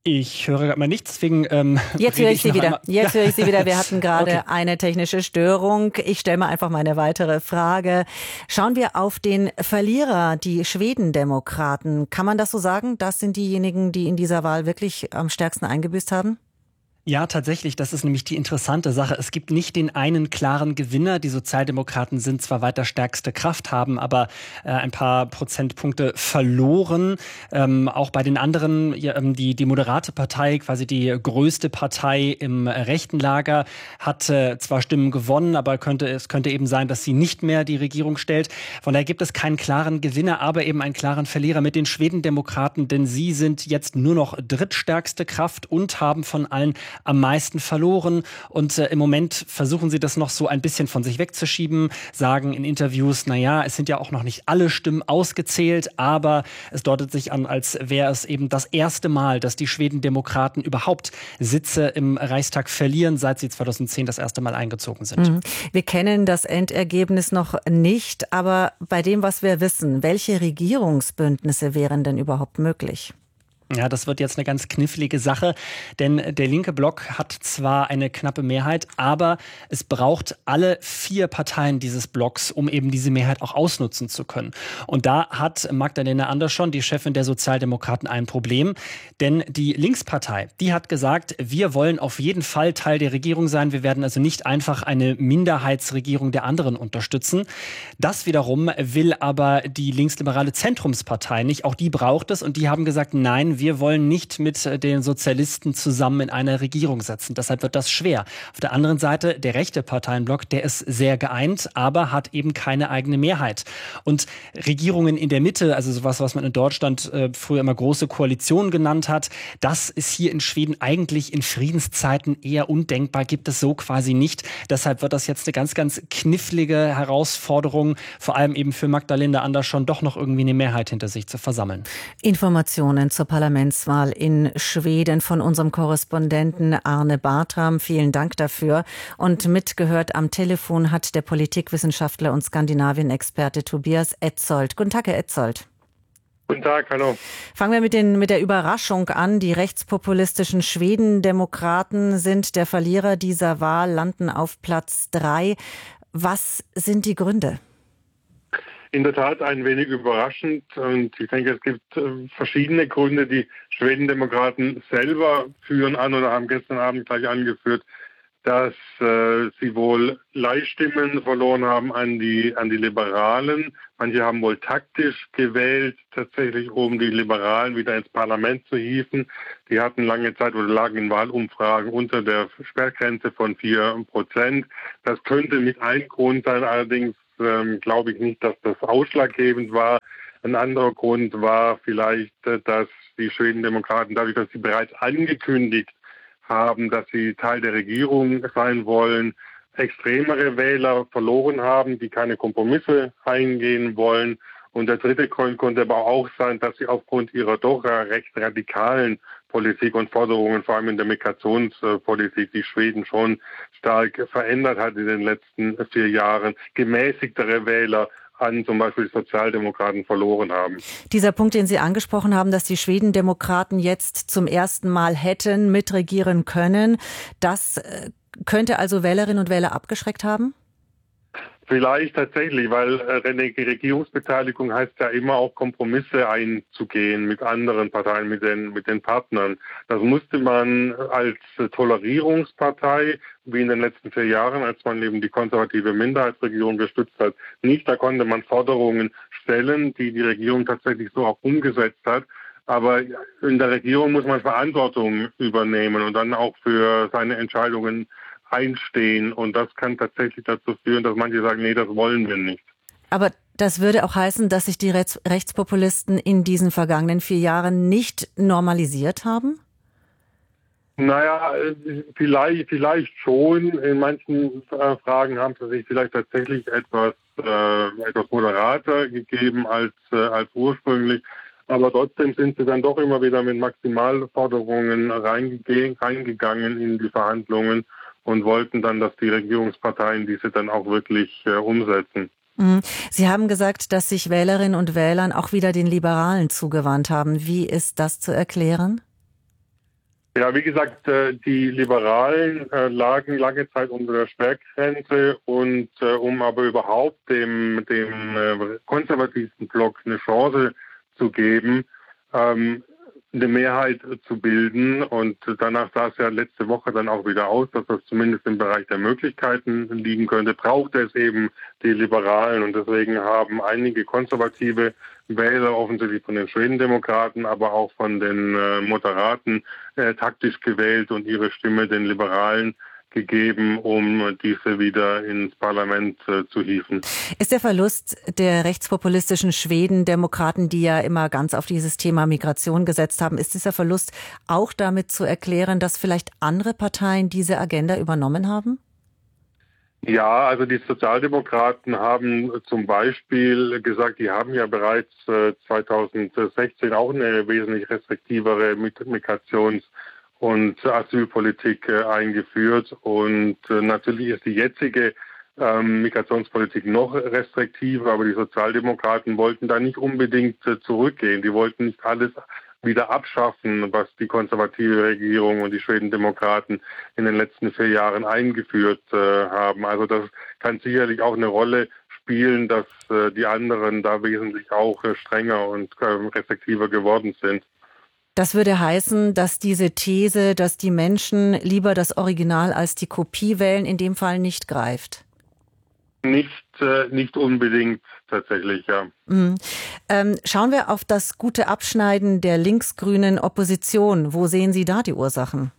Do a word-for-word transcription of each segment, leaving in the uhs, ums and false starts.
Ich höre gerade mal nichts, deswegen ähm, Jetzt höre rede ich ich Sie noch wieder. einmal. Jetzt höre ich Sie wieder. Wir hatten gerade Okay. eine technische Störung. Ich stelle mal einfach mal eine weitere Frage. Schauen wir auf den Verlierer, die Schwedendemokraten. Kann man das so sagen? Das sind diejenigen, die in dieser Wahl wirklich am stärksten eingebüßt haben? Ja, tatsächlich, das ist nämlich die interessante Sache. Es gibt nicht den einen klaren Gewinner. Die Sozialdemokraten sind zwar weiter stärkste Kraft, haben aber äh, ein paar Prozentpunkte verloren. Ähm, auch bei den anderen, ja, ähm, die, die moderate Partei, quasi die größte Partei im äh, rechten Lager, hat äh, zwar Stimmen gewonnen, aber könnte, es könnte eben sein, dass sie nicht mehr die Regierung stellt. Von daher gibt es keinen klaren Gewinner, aber eben einen klaren Verlierer mit den Schwedendemokraten, denn sie sind jetzt nur noch drittstärkste Kraft und haben von allen am meisten verloren. Und äh, im Moment versuchen sie das noch so ein bisschen von sich wegzuschieben, sagen in Interviews, naja, es sind ja auch noch nicht alle Stimmen ausgezählt, aber es deutet sich an, als wäre es eben das erste Mal, dass die Schwedendemokraten überhaupt Sitze im Reichstag verlieren, seit sie zweitausendzehn das erste Mal eingezogen sind. Mhm. Wir kennen das Endergebnis noch nicht, aber bei dem, was wir wissen, welche Regierungsbündnisse wären denn überhaupt möglich? Ja, das wird jetzt eine ganz knifflige Sache, denn der linke Block hat zwar eine knappe Mehrheit, aber es braucht alle vier Parteien dieses Blocks, um eben diese Mehrheit auch ausnutzen zu können. Und da hat Magdalena Andersson, die Chefin der Sozialdemokraten, ein Problem, denn die Linkspartei, die hat gesagt, wir wollen auf jeden Fall Teil der Regierung sein, wir werden also nicht einfach eine Minderheitsregierung der anderen unterstützen. Das wiederum will aber die linksliberale Zentrumspartei nicht, auch die braucht es und die haben gesagt, nein, wir wollen nicht mit den Sozialisten zusammen in einer Regierung sitzen. Deshalb wird das schwer. Auf der anderen Seite der rechte Parteienblock, der ist sehr geeint, aber hat eben keine eigene Mehrheit. Und Regierungen in der Mitte, also sowas, was man in Deutschland äh, früher immer große Koalitionen genannt hat, das ist hier in Schweden eigentlich in Friedenszeiten eher undenkbar, gibt es so quasi nicht. Deshalb wird das jetzt eine ganz, ganz knifflige Herausforderung, vor allem eben für Magdalena Andersson, doch noch irgendwie eine Mehrheit hinter sich zu versammeln. Informationen zur Parlamentswahl in Schweden von unserem Korrespondenten Arne Bartram. Vielen Dank dafür. Und mitgehört am Telefon hat der Politikwissenschaftler und Skandinavien-Experte Tobias Etzold. Guten Tag, Herr Etzold. Guten Tag, hallo. Fangen wir mit, den, mit der Überraschung an. Die rechtspopulistischen Schwedendemokraten sind der Verlierer dieser Wahl, landen auf Platz drei. Was sind die Gründe? In der Tat ein wenig überraschend und ich denke, es gibt äh, verschiedene Gründe. Die Schwedendemokraten selber führen an oder haben gestern Abend gleich angeführt, dass äh, sie wohl Leihstimmen verloren haben an die an die Liberalen. Manche haben wohl taktisch gewählt, tatsächlich um die Liberalen wieder ins Parlament zu hieven. Die hatten lange Zeit oder lagen in Wahlumfragen unter der Sperrgrenze von vier Prozent. Das könnte mit ein Grund sein, allerdings ähm, glaube ich nicht, dass das ausschlaggebend war. Ein anderer Grund war vielleicht, dass die Schwedendemokraten, dadurch, dass sie bereits angekündigt haben, dass sie Teil der Regierung sein wollen, extremere Wähler verloren haben, die keine Kompromisse eingehen wollen. Und der dritte Grund konnte aber auch sein, dass sie aufgrund ihrer doch recht radikalen Politik und Forderungen, vor allem in der Migrationspolitik, die Schweden schon stark verändert hat in den letzten vier Jahren, gemäßigtere Wähler an zum Beispiel die Sozialdemokraten verloren haben. Dieser Punkt, den Sie angesprochen haben, dass die Schwedendemokraten jetzt zum ersten Mal hätten mitregieren können, das könnte also Wählerinnen und Wähler abgeschreckt haben? Vielleicht tatsächlich, weil äh, Regierungsbeteiligung heißt ja immer auch Kompromisse einzugehen mit anderen Parteien, mit den mit den Partnern. Das musste man als Tolerierungspartei, wie in den letzten vier Jahren, als man eben die konservative Minderheitsregierung gestützt hat, nicht. Da konnte man Forderungen stellen, die die Regierung tatsächlich so auch umgesetzt hat. Aber in der Regierung muss man Verantwortung übernehmen und dann auch für seine Entscheidungen einstehen. Und das kann tatsächlich dazu führen, dass manche sagen, nee, das wollen wir nicht. Aber das würde auch heißen, dass sich die Rechtspopulisten in diesen vergangenen vier Jahren nicht normalisiert haben? Naja, vielleicht, vielleicht schon. In manchen äh, Fragen haben sie sich vielleicht tatsächlich etwas, äh, etwas moderater gegeben als, äh, als ursprünglich. Aber trotzdem sind sie dann doch immer wieder mit Maximalforderungen reinge- reingegangen in die Verhandlungen und wollten dann, dass die Regierungsparteien diese dann auch wirklich äh, umsetzen. Sie haben gesagt, dass sich Wählerinnen und Wählern auch wieder den Liberalen zugewandt haben. Wie ist das zu erklären? Ja, wie gesagt, die Liberalen lagen lange Zeit unter der Sperrgrenze und um aber überhaupt dem, dem konservativen Block eine Chance zu geben, eine Mehrheit zu bilden. Und danach sah es ja letzte Woche dann auch wieder aus, dass das zumindest im Bereich der Möglichkeiten liegen könnte, brauchte es eben die Liberalen. Und deswegen haben einige konservative Wähler, offensichtlich von den Schwedendemokraten, aber auch von den äh, Moderaten, äh, taktisch gewählt und ihre Stimme den Liberalen gegeben, um diese wieder ins Parlament äh, zu hieven. Ist der Verlust der rechtspopulistischen Schwedendemokraten, die ja immer ganz auf dieses Thema Migration gesetzt haben, ist dieser Verlust auch damit zu erklären, dass vielleicht andere Parteien diese Agenda übernommen haben? Ja, also die Sozialdemokraten haben zum Beispiel gesagt, die haben ja bereits äh, zweitausendsechzehn auch eine wesentlich restriktivere Migrations- und Asylpolitik äh, eingeführt. Und äh, natürlich ist die jetzige ähm, Migrationspolitik noch restriktiver, aber die Sozialdemokraten wollten da nicht unbedingt äh, zurückgehen. Die wollten nicht alles wieder abschaffen, was die konservative Regierung und die Schwedendemokraten in den letzten vier Jahren eingeführt äh, haben. Also das kann sicherlich auch eine Rolle spielen, dass äh, die anderen da wesentlich auch äh, strenger und äh, restriktiver geworden sind. Das würde heißen, dass diese These, dass die Menschen lieber das Original als die Kopie wählen, in dem Fall nicht greift. Nicht, äh, nicht unbedingt tatsächlich, ja. Mhm. Ähm, schauen wir auf das gute Abschneiden der linksgrünen Opposition. Wo sehen Sie da die Ursachen?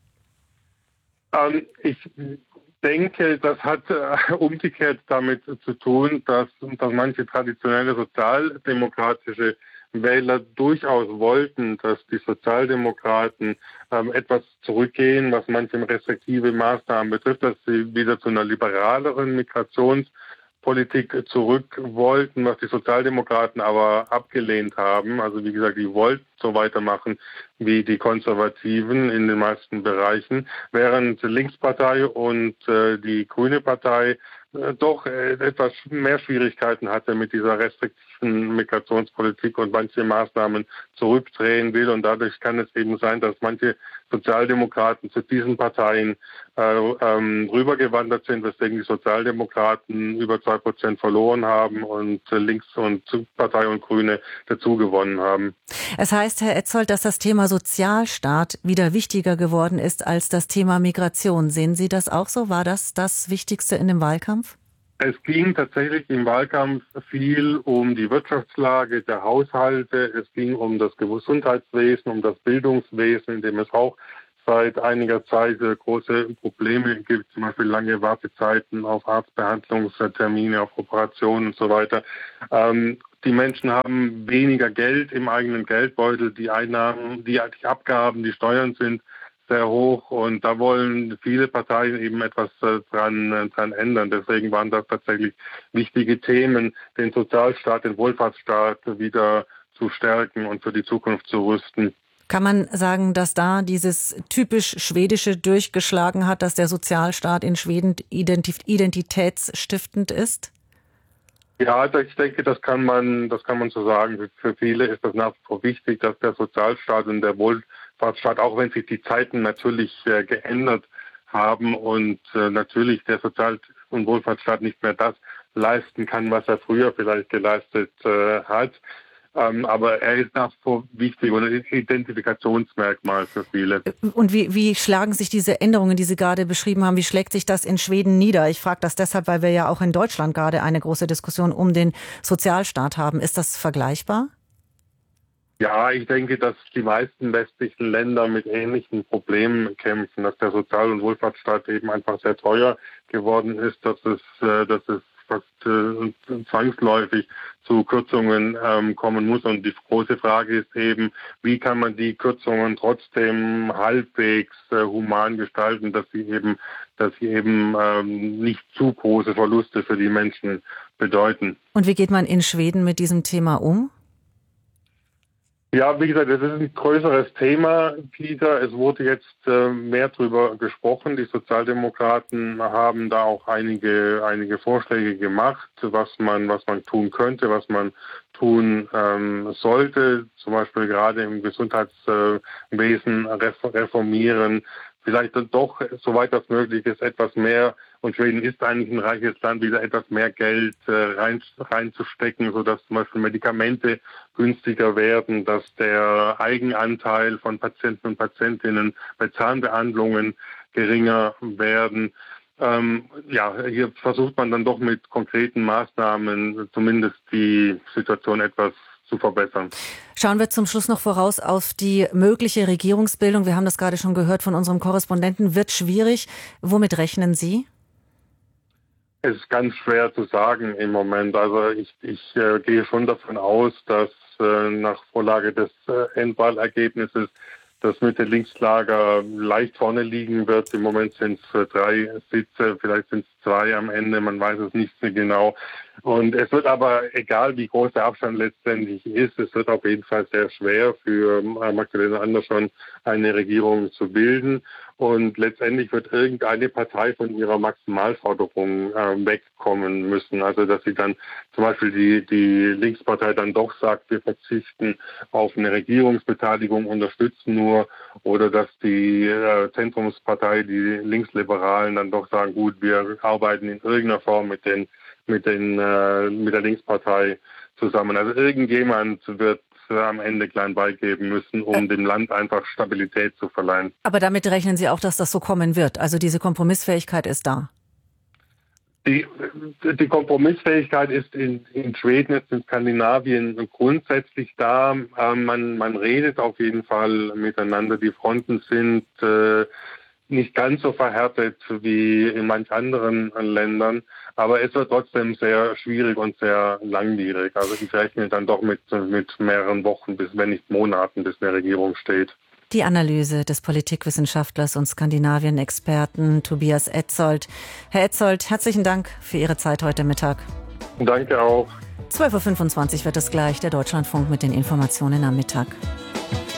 Ähm, ich denke, das hat äh, umgekehrt damit zu tun, dass, dass manche traditionelle sozialdemokratische Wähler durchaus wollten, dass die Sozialdemokraten ähm, etwas zurückgehen, was manche restriktive Maßnahmen betrifft, dass sie wieder zu einer liberaleren Migrationspolitik zurück wollten, was die Sozialdemokraten aber abgelehnt haben. Also wie gesagt, die wollten so weitermachen wie die Konservativen in den meisten Bereichen, während die Linkspartei und äh, die Grüne Partei äh, doch äh, etwas mehr Schwierigkeiten hatte mit dieser restriktiven Migrationspolitik und manche Maßnahmen zurückdrehen will. Und dadurch kann es eben sein, dass manche Sozialdemokraten zu diesen Parteien äh, ähm, rübergewandert sind, weswegen die Sozialdemokraten über zwei Prozent verloren haben und äh, Links- und Partei und Grüne dazu gewonnen haben. Es heißt, Herr Etzold, dass das Thema Sozialstaat wieder wichtiger geworden ist als das Thema Migration. Sehen Sie das auch so? War das das Wichtigste in dem Wahlkampf? Es ging tatsächlich im Wahlkampf viel um die Wirtschaftslage der Haushalte. Es ging um das Gesundheitswesen, um das Bildungswesen, in dem es auch seit einiger Zeit große Probleme gibt, zum Beispiel lange Wartezeiten auf Arztbehandlungstermine, auf Operationen und so weiter. Ähm, die Menschen haben weniger Geld im eigenen Geldbeutel. Die Einnahmen, die, die Abgaben, die Steuern sind sehr hoch und da wollen viele Parteien eben etwas äh, dran, äh, dran ändern. Deswegen waren das tatsächlich wichtige Themen, den Sozialstaat, den Wohlfahrtsstaat wieder zu stärken und für die Zukunft zu rüsten. Kann man sagen, dass da dieses typisch Schwedische durchgeschlagen hat, dass der Sozialstaat in Schweden identitätsstiftend ist? Ja, ich denke, das kann man, das kann man so sagen. Für viele ist das nach wie vor wichtig, dass der Sozialstaat und der Wohlfahrtsstaat, auch wenn sich die Zeiten natürlich äh, geändert haben und äh, natürlich der Sozial- und Wohlfahrtsstaat nicht mehr das leisten kann, was er früher vielleicht geleistet äh, hat. Ähm, aber er ist nach wie vor wichtig und ein Identifikationsmerkmal für viele. Und wie, wie schlagen sich diese Änderungen, die Sie gerade beschrieben haben, wie schlägt sich das in Schweden nieder? Ich frage das deshalb, weil wir ja auch in Deutschland gerade eine große Diskussion um den Sozialstaat haben. Ist das vergleichbar? Ja, ich denke, dass die meisten westlichen Länder mit ähnlichen Problemen kämpfen, dass der Sozial- und Wohlfahrtsstaat eben einfach sehr teuer geworden ist, dass es, äh, dass es fast äh, zwangsläufig zu Kürzungen ähm, kommen muss. Und die große Frage ist eben, wie kann man die Kürzungen trotzdem halbwegs äh, human gestalten, dass sie eben, dass sie eben ähm, nicht zu große Verluste für die Menschen bedeuten. Und wie geht man in Schweden mit diesem Thema um? Ja, wie gesagt, das ist ein größeres Thema, Peter. Es wurde jetzt äh, mehr darüber gesprochen. Die Sozialdemokraten haben da auch einige einige Vorschläge gemacht, was man was man tun könnte, was man tun ähm, sollte, zum Beispiel gerade im Gesundheitswesen reformieren, vielleicht doch, soweit das möglich ist, etwas mehr, und Schweden ist eigentlich ein reiches Land, wieder etwas mehr Geld äh, rein, reinzustecken, sodass zum Beispiel Medikamente günstiger werden, dass der Eigenanteil von Patienten und Patientinnen bei Zahnbehandlungen geringer werden. Ähm, ja, hier versucht man dann doch mit konkreten Maßnahmen zumindest die Situation etwas zu verbessern. Schauen wir zum Schluss noch voraus auf die mögliche Regierungsbildung. Wir haben das gerade schon gehört von unserem Korrespondenten. Wird schwierig. Womit rechnen Sie? Es ist ganz schwer zu sagen im Moment. Also ich, ich äh, gehe schon davon aus, dass äh, nach Vorlage des äh, Endwahlergebnisses das Mitte-Links-Lager leicht vorne liegen wird. Im Moment sind es äh, drei Sitze, vielleicht sind es zwei am Ende, man weiß es nicht so genau. Und es wird aber, egal wie groß der Abstand letztendlich ist, es wird auf jeden Fall sehr schwer für äh, Magdalena Andersson eine Regierung zu bilden. Und letztendlich wird irgendeine Partei von ihrer Maximalforderung äh, wegkommen müssen. Also dass sie dann zum Beispiel die, die Linkspartei dann doch sagt, wir verzichten auf eine Regierungsbeteiligung, unterstützen nur. Oder dass die äh, Zentrumspartei, die Linksliberalen dann doch sagen, gut, wir arbeiten in irgendeiner Form mit den mit den äh, mit der Linkspartei zusammen. Also irgendjemand wird am Ende klein beigeben müssen, um dem Land einfach Stabilität zu verleihen. Aber damit rechnen Sie auch, dass das so kommen wird? Also diese Kompromissfähigkeit ist da? Die, die Kompromissfähigkeit ist in, in Schweden, jetzt in Skandinavien grundsätzlich da. Äh, man, man redet auf jeden Fall miteinander. Die Fronten sind äh, nicht ganz so verhärtet wie in manch anderen Ländern, aber es wird trotzdem sehr schwierig und sehr langwierig. Also ich rechne dann doch mit, mit mehreren Wochen, bis wenn nicht Monaten, bis eine Regierung steht. Die Analyse des Politikwissenschaftlers und Skandinavien-Experten Tobias Etzold. Herr Etzold, herzlichen Dank für Ihre Zeit heute Mittag. Danke auch. zwölf Uhr fünfundzwanzig wird es gleich, der Deutschlandfunk mit den Informationen am Mittag.